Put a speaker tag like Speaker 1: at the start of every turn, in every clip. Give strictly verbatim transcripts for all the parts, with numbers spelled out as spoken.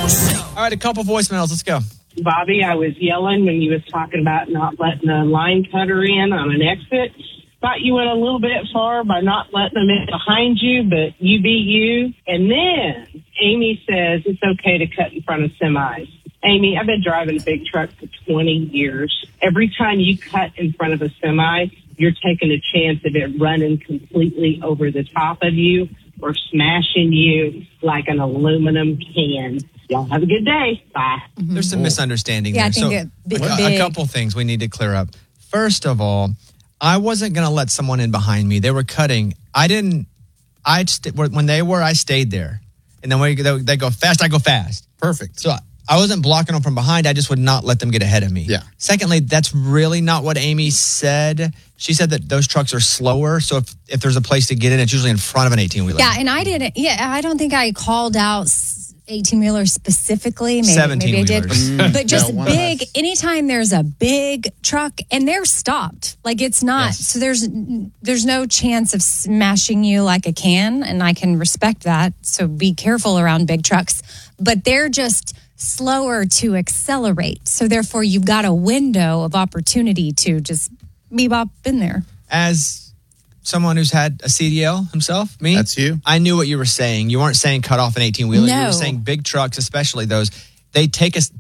Speaker 1: All right, a couple voicemails. Let's go.
Speaker 2: Bobby, I was yelling when you was talking about not letting a line cutter in on an exit. Thought you went a little bit far by not letting them in behind you, but you be you. And then Amy says it's okay to cut in front of semis. Amy, I've been driving a big truck for twenty years. Every time you cut in front of a semi, you're taking a chance of it running completely over the top of you or smashing you like an aluminum can. Y'all have a good day. Bye.
Speaker 1: Mm-hmm. There's some misunderstanding
Speaker 3: yeah,
Speaker 1: there.
Speaker 3: I think
Speaker 1: so,
Speaker 3: it,
Speaker 1: a, a couple things we need to clear up. First of all, I wasn't going to let someone in behind me. They were cutting. I didn't. I st- when they were, I stayed there. And then when they, they go fast, I go fast.
Speaker 4: Perfect.
Speaker 1: So I wasn't blocking them from behind. I just would not let them get ahead of me.
Speaker 4: Yeah.
Speaker 1: Secondly, that's really not what Amy said. She said that those trucks are slower. So if, if there's a place to get in, it's usually in front of an eighteen-wheeler.
Speaker 3: Yeah, and I didn't. Yeah, I don't think I called out eighteen-wheelers specifically. Maybe, maybe I did.
Speaker 1: seventeen-wheelers.
Speaker 3: But just
Speaker 4: Yeah,
Speaker 3: big, anytime there's a big truck and they're stopped, like it's not,
Speaker 1: Yes.
Speaker 3: so there's there's no chance of smashing you like a can, and I can respect that. So be careful around big trucks. But they're just slower to accelerate. So therefore, you've got a window of opportunity to just bebop in there.
Speaker 1: As someone who's had a C D L himself, me,
Speaker 4: That's you.
Speaker 1: I knew what you were saying. You weren't saying cut off an eighteen-wheeler. You
Speaker 3: No.
Speaker 1: were saying big trucks, especially those. They take us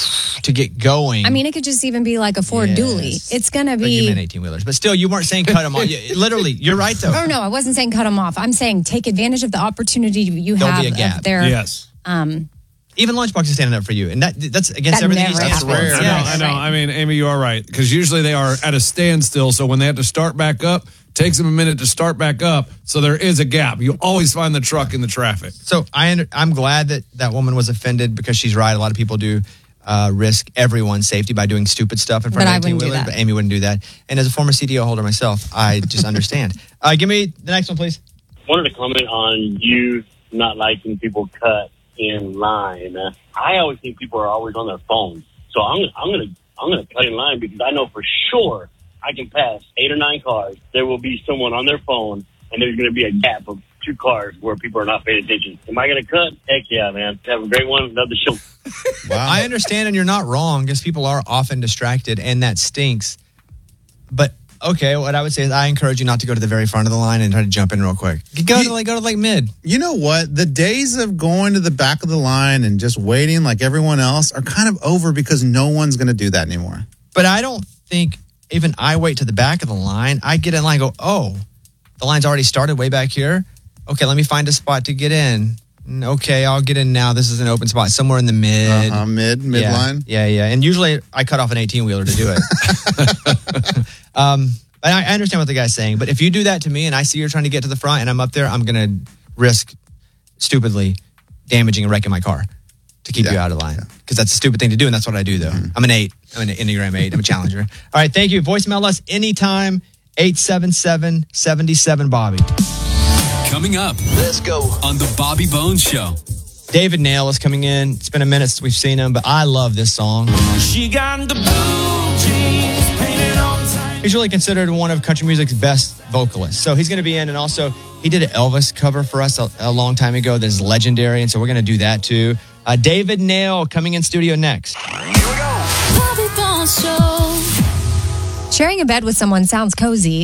Speaker 1: to get going.
Speaker 3: I mean, it could just even be like a Ford
Speaker 1: Yes.
Speaker 3: Dually. It's going to
Speaker 1: But you
Speaker 3: be...
Speaker 1: meant eighteen-wheelers. But still, you weren't saying cut them off. You- Literally, you're right, though.
Speaker 3: Oh, no, I wasn't saying cut them off. I'm saying take advantage of the opportunity you
Speaker 1: There'll
Speaker 3: have
Speaker 1: be a gap.
Speaker 3: of their...
Speaker 5: Yes.
Speaker 3: Um,
Speaker 1: Even Lunchbox is standing up for you. And that that's against
Speaker 3: That
Speaker 1: everything he
Speaker 3: never
Speaker 1: stands for.
Speaker 3: happens.
Speaker 5: I know,
Speaker 3: Yeah,
Speaker 5: I know.
Speaker 3: right.
Speaker 5: I mean, Amy, you are right. Because usually they are at a standstill. So when they have to start back up, takes them a minute to start back up. So there is a gap. You always find the truck in the traffic.
Speaker 1: So I, under- I'm glad that that woman was offended because she's right. A lot of people do uh, risk everyone's safety by doing stupid stuff in front
Speaker 3: But I
Speaker 1: of
Speaker 3: wouldn't do
Speaker 1: eighteen-wheelers.
Speaker 3: that.
Speaker 1: But Amy wouldn't do that. And as a former C D O holder myself, I just understand. Uh, give me the next one, please.
Speaker 6: Wanted to comment on you not liking people cut in line. Uh, I always think people are always on their phones, so I'm I'm gonna I'm gonna cut in line because I know for sure I can pass eight or nine cars. There will be someone on their phone, and there's gonna be a gap of two cars where people are not paying attention. Am I gonna cut? Heck yeah, man! Have a great one. Love the show.
Speaker 4: Wow.
Speaker 1: I understand, and you're not wrong because people are often distracted, and that stinks. But okay, what I would say is I encourage you not to go to the very front of the line and try to jump in real quick. Go to like go to like mid.
Speaker 4: You know what? The days of going to the back of the line and just waiting like everyone else are kind of over because no one's going to do that anymore.
Speaker 1: But I don't think even I wait to the back of the line. I get in line and go, oh, the line's already started way back here. Okay, let me find a spot to get in. Okay, I'll get in now. This is an open spot somewhere in the mid.
Speaker 4: Uh-huh, mid, mid
Speaker 1: yeah,
Speaker 4: line.
Speaker 1: Yeah, yeah. And usually I cut off an eighteen-wheeler to do it. um, but I I understand what the guy's saying. But if you do that to me and I see you're trying to get to the front and I'm up there, I'm going to risk stupidly damaging and wrecking my car to keep
Speaker 4: Yeah,
Speaker 1: you out of line. Because that's a stupid thing to do, and that's what I do, though. I'm an eight. I'm an Enneagram eight. I'm a challenger. All right, thank you. Voicemail us anytime, eight seven seven, seven seven, Bobby.
Speaker 7: Coming up. Let's go. On the Bobby Bones Show.
Speaker 1: David Nail is coming in. It's been a minute since we've seen him, but I love this song.
Speaker 8: She got the blue jeans painted on tight.
Speaker 1: He's really considered one of country music's best vocalists. So he's going to be in, and also he did an Elvis cover for us a, a long time ago that's legendary, and so we're going to do that too. Uh, David Nail coming in studio next.
Speaker 3: Sharing a bed with someone sounds cozy.